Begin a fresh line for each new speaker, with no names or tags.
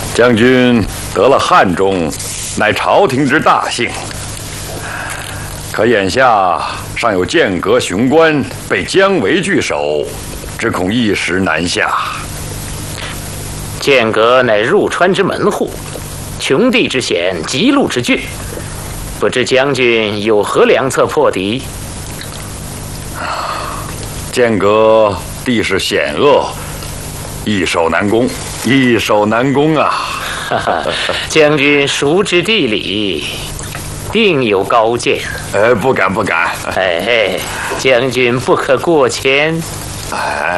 将军得了汉中，乃朝廷之大幸。可眼下尚有剑阁雄关被姜维据守，只恐一时难下。
剑阁乃入川之门户，穷地之险，极路之峻，不知将军有何良策破敌？
剑阁地势险恶，易守难攻，易守难攻啊！
将军熟知地理，定有高见。
不敢不敢。
将军不可过谦。